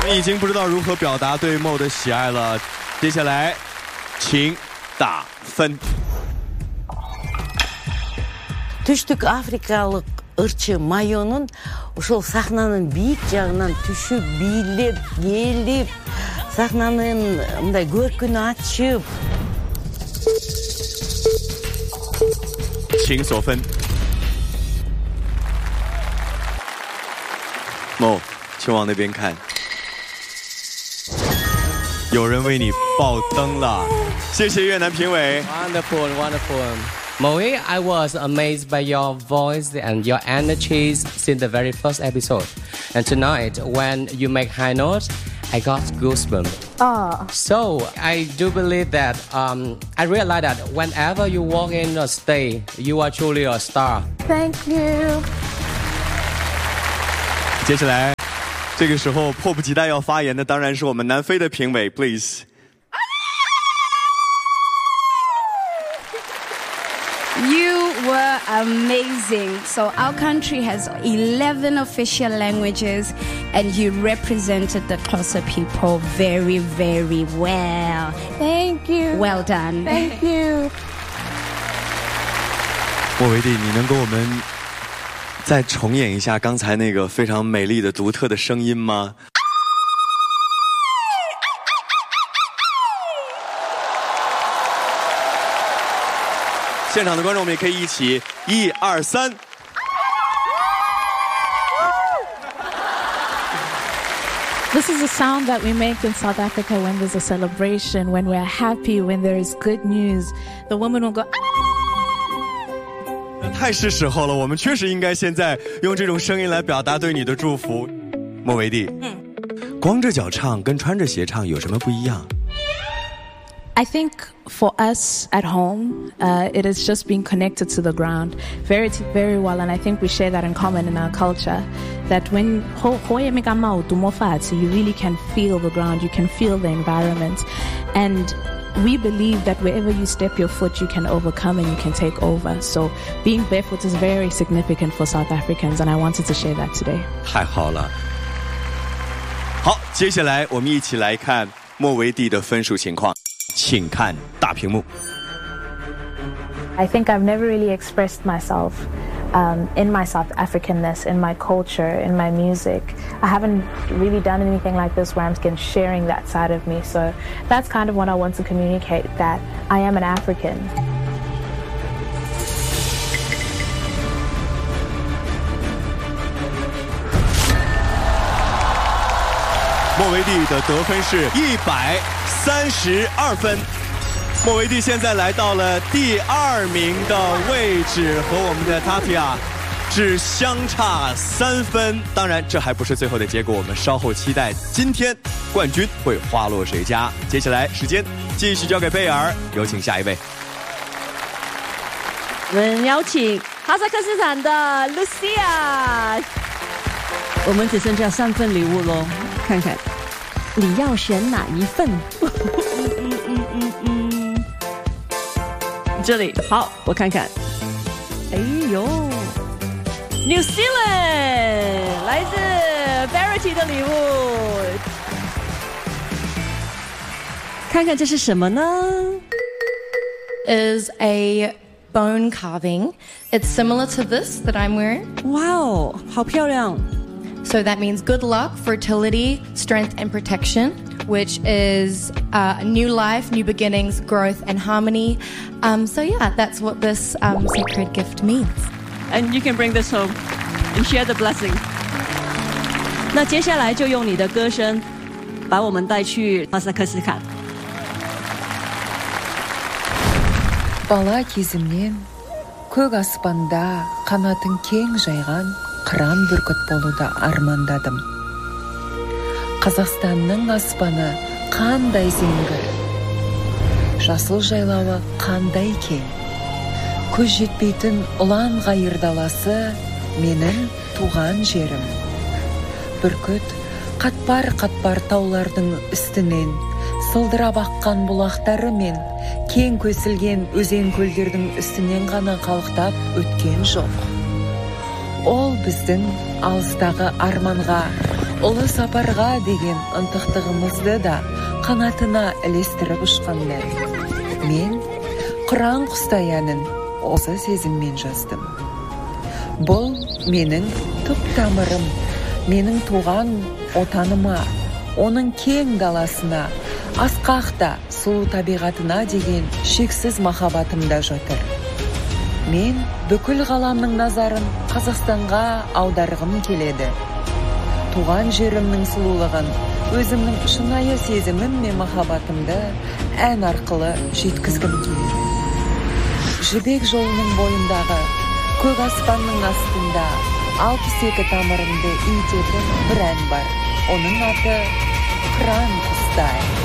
你已经不知道如何表达对 Mo 的喜爱了，接下来请打分。 Түштүк Африкалык ырчы Майонун ошол сахнанын бийик жагынан түшүп, бийлеп, келип, сахнанын мындай көркүн ачып. 请索分。Mo， 请往那边看。有人为你爆灯了，谢谢越南评委。 Wonderful, wonderful. Moe, I was amazed by your voice and your energies since the very first episode. And tonight, when you make high notes, I got goosebumps. Oh. So, I do believe that, I realize that whenever you walk in a stage, you are truly a star. Thank you. 接下来，这个时候迫不及待要发言的当然是我们南非的评委 ，please。 You were amazing. So our country has 11 official languages and you represented the Xhosa people very, very well. Thank you. Well done. Thank you. 莫维蒂，你能给我们再重演一下刚才那个非常美丽的、独特的声音吗？ 现场的观众们也可以一起1、2、3。 This is a sound that we make in South Africa when there's a celebration, when we're happy, when there is good news. The woman will go. 太是时候了，我们确实应该现在用这种声音来表达对你的祝福。莫维蒂，光着脚唱跟穿着鞋唱有什么不一样？ I think for us at home, it is just being connected to the ground very, very well. And I think we share that in common in our culture. That when you really can feel the ground, you can feel the environment. And we believe that wherever you step your foot, you can overcome and you can take over. So being barefoot is very significant for South Africans. And I wanted to share that today. 太好了。好，接下来我们一起来看莫维蒂的分数情况。 请看大屏幕。 I think I've never really expressed myself in my South Africanness, in my culture, in my music. I haven't really done anything like this where I'm sharing that side of me. So that's kind of what I want to communicate, that I am an African. 莫维蒂的得分是132分。莫维蒂现在来到了第2名的位置，和我们的 Tatia 只相差3分。当然，这还不是最后的结果，我们稍后期待今天冠军会花落谁家。接下来时间继续交给贝尔，有请下一位。 我们邀请哈萨克斯坦的 Lucia。我们只剩下3份礼物咯，看看你要选哪一份？这里好，我看看。哎呦 ，New Zealand 来自 Verity 的礼物，看看这是什么呢 ？Is a bone carving. It's similar to this that I'm wearing. 哇哦，好漂亮。 So that means good luck, fertility, strength, and protection, which is new life, new beginnings, growth, and harmony. So yeah, that's what this sacred gift means. And you can bring this home and share the blessing. 那接下来就用你的歌声，把我们带去哈萨克斯坦。 Бала кезімнен көк аспанда қанатын кең жайған қыран бүркіт болуды армандадым. Қазақстанның аспаны қандай зеңгір, жасыл жайлауы қандай кең. Көз жетпейтін ұлан ғайыр даласы менің туған жерім. Бүркіт қатпар-қатпар таулардың үстінен сылдырап аққан бұлақтары мен кең көсілген өзен көлдердің үстінен ғана қалықтап өткен жоқ. Ол біздің алыстағы арманға ұлы сапарға деген ынтықтығымызды да қанатына ілестіріп ұшқандай. Мен қыран құстай әнін осы сезіммен жаздым. Бұл менің түп тамырым, менің туған отаныма, оның кең даласына, асқақта сұлу табиғатына деген шексіз махаббатымда жатыр. Мен бүкіл ғаламның назарын Қазақстанға аударғым келеді. Туған жерімнің сұлулығын, өзімнің шынайы сезімім мен махаббатымды ән арқылы жеткізгім келеді. Жібек жолының бойындағы көк аспанның астында 62 тамырымды иітетін бір ән бар. Оның аты «Қыран құстай».